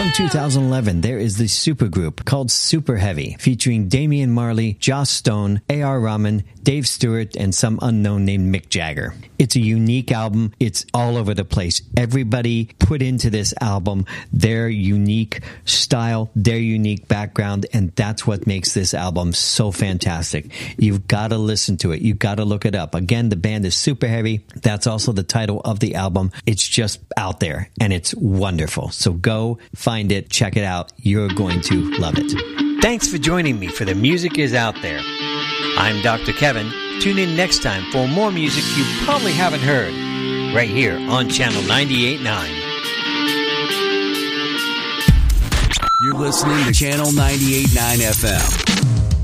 From 2011, there is the supergroup called Super Heavy, featuring Damian Marley, Joss Stone, A.R. Rahman, Dave Stewart, and some unknown named Mick Jagger. It's a unique album. It's all over the place. Everybody put into this album their unique style, their unique background, and that's what makes this album so fantastic. You've got to listen to it. You've got to look it up. Again, the band is Super Heavy. That's also the title of the album. It's just out there, and it's wonderful. So go find it, check it out. You're going to love it. Thanks for joining me for The Music Is Out There. I'm Dr. Kevin. Tune in next time for more music you probably haven't heard, right here on Channel 98.9. You're listening to Channel 98.9 FM.